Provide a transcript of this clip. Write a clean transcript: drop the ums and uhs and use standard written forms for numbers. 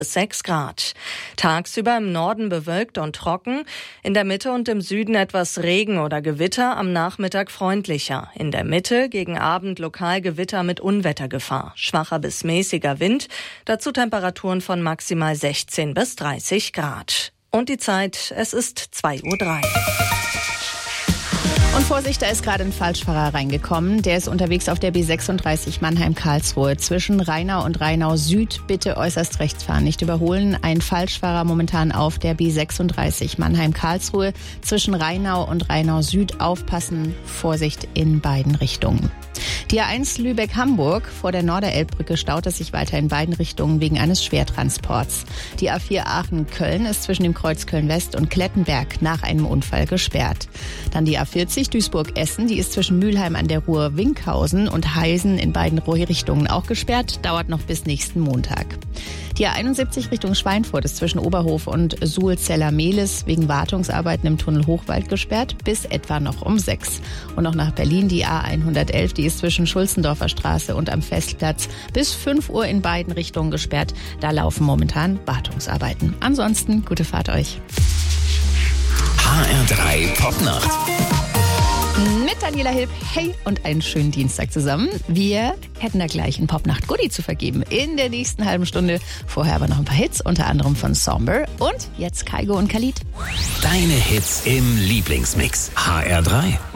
bis 6 Grad. Tagsüber im Norden bewölkt und trocken, in der Mitte und im Süden etwas Regen oder Gewitter, am Nachmittag freundlicher. In der Mitte gegen Abend lokal Gewitter mit Unwettergefahr. Schwacher bis mäßiger Wind, dazu Temperaturen von maximal 16 bis 30 Grad. Und die Zeit, es ist 2:03 Uhr. Und Vorsicht, da ist gerade ein Falschfahrer reingekommen. Der ist unterwegs auf der B36 Mannheim-Karlsruhe. Zwischen Rheinau und Rheinau Süd bitte äußerst rechts fahren, nicht überholen. Ein Falschfahrer momentan auf der B36 Mannheim-Karlsruhe. Zwischen Rheinau und Rheinau Süd aufpassen. Vorsicht in beiden Richtungen. Die A1 Lübeck-Hamburg vor der Norderelbbrücke staut es sich weiter in beiden Richtungen wegen eines Schwertransports. Die A4 Aachen-Köln ist zwischen dem Kreuz Köln-West und Klettenberg nach einem Unfall gesperrt. Dann die A40 Duisburg-Essen, die ist zwischen Mülheim an der Ruhr Winkhausen und Heisen in beiden Richtungen auch gesperrt, dauert noch bis nächsten Montag. Die A71 Richtung Schweinfurt ist zwischen Oberhof und Suhlzeller-Mehlis wegen Wartungsarbeiten im Tunnel Hochwald gesperrt, bis etwa noch um 6. Und noch nach Berlin die A111, die ist zwischen Schulzendorfer Straße und am Festplatz bis 5 Uhr in beiden Richtungen gesperrt. Da laufen momentan Wartungsarbeiten. Ansonsten gute Fahrt euch. HR3 Popnacht. Mit Daniela Hilb, hey und einen schönen Dienstag zusammen. Wir hätten da gleich einen Popnacht-Goodie zu vergeben in der nächsten halben Stunde. Vorher aber noch ein paar Hits, unter anderem von Somber und jetzt Kygo und Khalid. Deine Hits im Lieblingsmix. HR3.